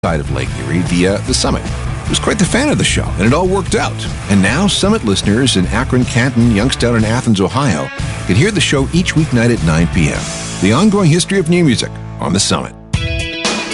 side of Lake Erie via the Summit. I was quite the fan of the show, and it all worked out. And now Summit listeners in Akron, Canton, Youngstown, and Athens, Ohio can hear the show each weeknight at 9 p.m. The ongoing history of new music on the Summit.